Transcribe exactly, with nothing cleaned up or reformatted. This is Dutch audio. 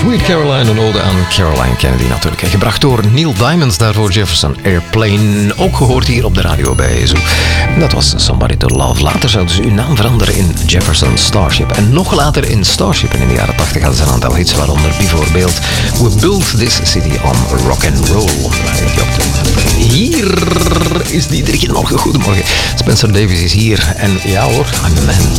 Sweet Caroline, een ode aan Caroline Kennedy natuurlijk. Gebracht door Neil Diamond, daarvoor Jefferson Airplane. Ook gehoord hier op de radio bij Zo. Dat was Somebody to Love. Later zouden ze uw naam veranderen in Jefferson Starship. En nog later in Starship. En in de jaren tachtig hadden ze een aantal hits, waaronder bijvoorbeeld We Built This City on Rock and Roll. Hier is Diederik. Morgen, goedemorgen. Spencer Davis is hier. En ja hoor, I'm a man.